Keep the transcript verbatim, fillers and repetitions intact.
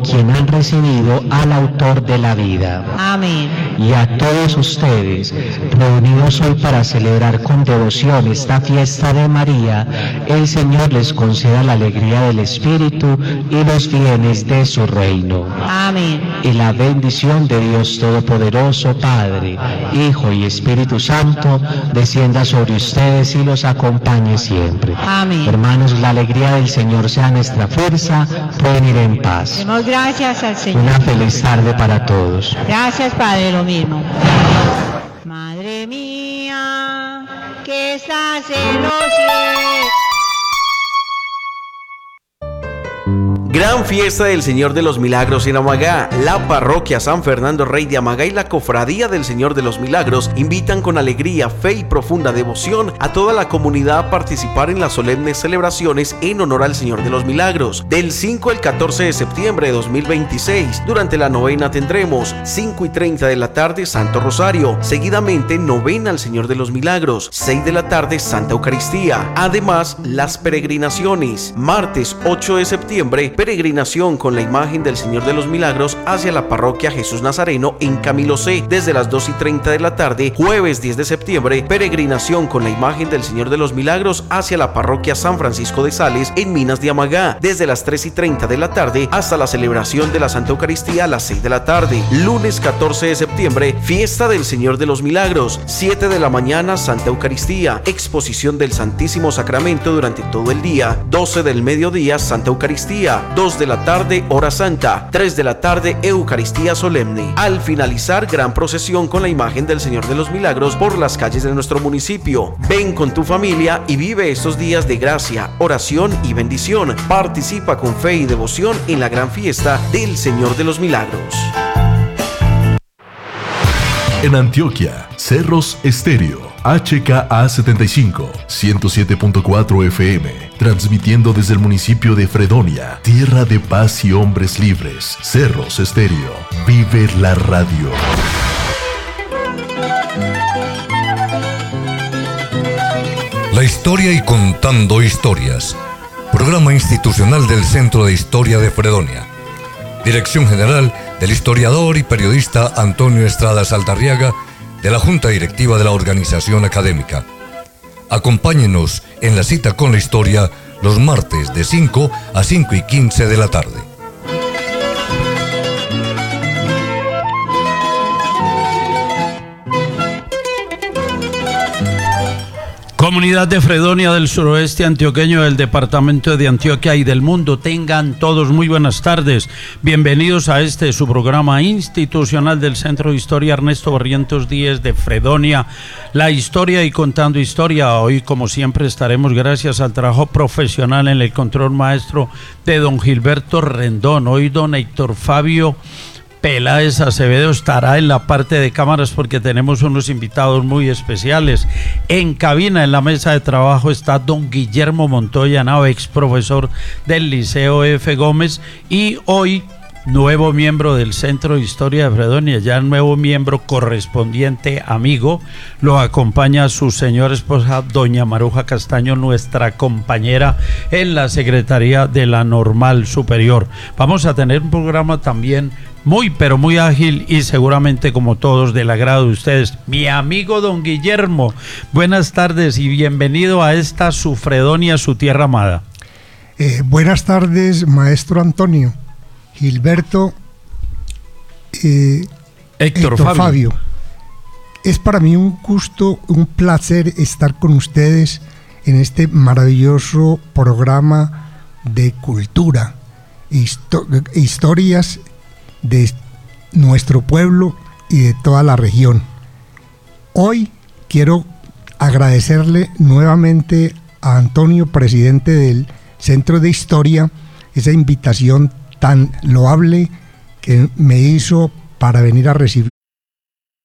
quien han recibido al autor de la vida. Amén. Y a todos ustedes, reunidos hoy para celebrar con devoción esta fiesta de María, el Señor les conceda la alegría del Espíritu y los bienes de su reino. Amén. Y la bendición de Dios Todopoderoso, Padre, Hijo y Espíritu Santo, descienda sobre ustedes y los acompañe siempre. Amén. Hermanos, la alegría del Señor sea nuestra fuerza. Pueden ir en paz. Demos gracias al Señor. Una feliz tarde para todos. Gracias, Padre, lo mismo. Madre mía, que estás en los cielos. Gran fiesta del Señor de los Milagros en Amagá. La parroquia San Fernando Rey de Amagá y la Cofradía del Señor de los Milagros invitan con alegría, fe y profunda devoción a toda la comunidad a participar en las solemnes celebraciones en honor al Señor de los Milagros. Del cinco al catorce de septiembre de dos mil veintiséis, durante la novena tendremos cinco y treinta de la tarde Santo Rosario, seguidamente novena al Señor de los Milagros, seis de la tarde Santa Eucaristía. Además, las peregrinaciones. Martes ocho de septiembre, peregrinación con la imagen del Señor de los Milagros hacia la parroquia Jesús Nazareno en Camilo C desde las dos y treinta de la tarde. Jueves diez de septiembre, peregrinación con la imagen del Señor de los Milagros hacia la parroquia San Francisco de Sales en Minas de Amagá desde las tres y treinta de la tarde hasta la celebración de la Santa Eucaristía a las seis de la tarde. Lunes catorce de septiembre, fiesta del Señor de los Milagros, siete de la mañana Santa Eucaristía, exposición del Santísimo Sacramento durante todo el día. doce del mediodía Santa Eucaristía, dos de la tarde Hora Santa, tres de la tarde Eucaristía Solemne. Al finalizar, gran procesión con la imagen del Señor de los Milagros por las calles de nuestro municipio. Ven con tu familia y vive estos días de gracia, oración y bendición. Participa con fe y devoción en la gran fiesta del Señor de los Milagros. En Antioquia, Cerros Estéreo, H K A setenta y cinco, ciento siete punto cuatro F M, transmitiendo desde el municipio de Fredonia, tierra de paz y hombres libres. Cerros Estéreo, vive la radio. La historia y contando historias. Programa institucional del Centro de Historia de Fredonia. Dirección General del historiador y periodista Antonio Estrada Saldarriaga, de la Junta Directiva de la Organización Académica. Acompáñenos en la cita con la historia los martes de cinco a cinco y quince de la tarde. Comunidad de Fredonia del suroeste antioqueño, del departamento de Antioquia y del mundo, tengan todos muy buenas tardes. Bienvenidos a este su programa institucional del Centro de Historia Ernesto Barrientos Díez de Fredonia, la historia y contando historia. Hoy, como siempre, estaremos gracias al trabajo profesional en el control maestro de don Gilberto Rendón. Hoy don Héctor Fabio Peláez Acevedo estará en la parte de cámaras porque tenemos unos invitados muy especiales. En cabina, en la mesa de trabajo, está don Guillermo Montoya Nava, ex profesor del Liceo F. Gómez, y hoy nuevo miembro del Centro de Historia de Fredonia, ya nuevo miembro correspondiente amigo, lo acompaña su señora esposa, doña Maruja Castaño, nuestra compañera en la Secretaría de la Normal Superior. Vamos a tener un programa también muy, pero muy ágil y seguramente, como todos, del agrado de ustedes. Mi amigo don Guillermo, buenas tardes y bienvenido a esta su Fredonia, su tierra amada. Eh, buenas tardes, maestro Antonio, Gilberto, eh, Héctor, Héctor Fabio. Fabio. Es para mí un gusto, un placer estar con ustedes en este maravilloso programa de cultura, histo- historias de nuestro pueblo y de toda la región. Hoy quiero agradecerle nuevamente a Antonio, presidente del Centro de Historia, esa invitación tan loable que me hizo para venir a recibir